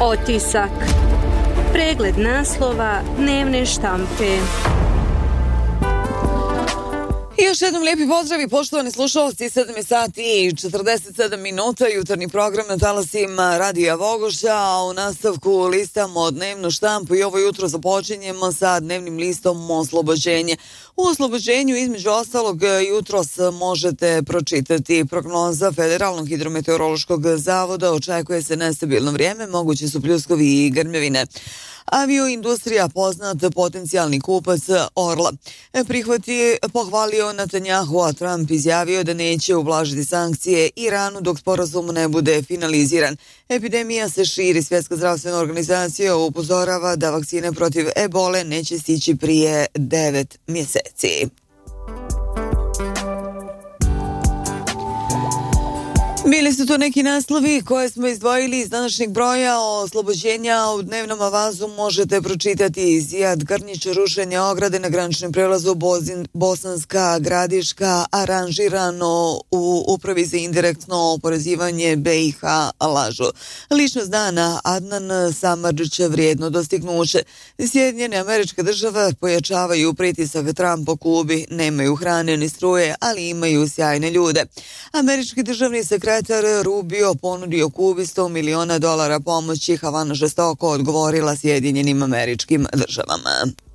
Otisak. Pregled naslova dnevne štampe. I još jednom lijepi pozdravi, poštovani slušalci, 7 sati i 47 minuta, jutarnji program na talasima Radija Vogošća, a u nastavku listamo dnevnu štampu i ovo jutro započinjemo sa dnevnim listom Oslobođenje. U Oslobođenju, između ostalog, jutros možete pročitati prognoza Federalnog hidrometeorološkog zavoda, očekuje se nestabilno vrijeme, mogući su pljuskovi i grmljavine. Avioindustrija, poznat potencijalni kupac Orla, pohvalio Netanjahu, a Trump izjavio da neće ublažiti sankcije Iranu dok sporazum ne bude finaliziran. Epidemija se širi, Svjetska zdravstvena organizacija upozorava da vakcine protiv ebole neće stići prije 9 mjeseci. Bili su to neki naslovi koje smo izdvojili iz današnjeg broja. Oslobođenja u dnevnom avazu možete pročitati: Zijad Grnjić, rušenje ograde na graničnom prelazu Bosanska Gradiška aranžirano u Upravi za indirektno oporezivanje BiH lažu. Ličnost dana Adnan Samardžić, vrijedno dostignuće. Sjedinjene Američke Države pojačavaju pritisak Trumpa Kubi, nemaju hrane ni struje, ali imaju sjajne ljude. Američki državni sekretar Rubio ponudio Kubi $100 miliona pomoći. Havana žestoko odgovorila Sjedinjenim Američkim Državama.